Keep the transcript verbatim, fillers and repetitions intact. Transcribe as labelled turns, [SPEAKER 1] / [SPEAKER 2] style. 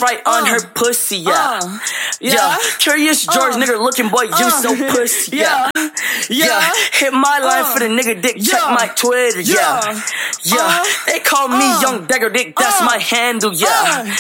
[SPEAKER 1] right on her pussy, yeah.
[SPEAKER 2] Uh,
[SPEAKER 1] yeah.
[SPEAKER 2] yeah.
[SPEAKER 1] Curious George,
[SPEAKER 2] Uh,
[SPEAKER 1] nigga looking boy, you
[SPEAKER 2] uh,
[SPEAKER 1] so pussy,
[SPEAKER 2] yeah.
[SPEAKER 1] yeah.
[SPEAKER 2] Yeah.
[SPEAKER 1] Yeah. Hit my line
[SPEAKER 2] Uh,
[SPEAKER 1] for the nigga dick, check
[SPEAKER 2] yeah.
[SPEAKER 1] my Twitter, yeah.
[SPEAKER 2] Yeah.
[SPEAKER 1] Yeah.
[SPEAKER 2] Uh,
[SPEAKER 1] They call me
[SPEAKER 2] uh,
[SPEAKER 1] Young Dagger Dick, that's
[SPEAKER 2] uh,
[SPEAKER 1] my handle, yeah.
[SPEAKER 2] uh,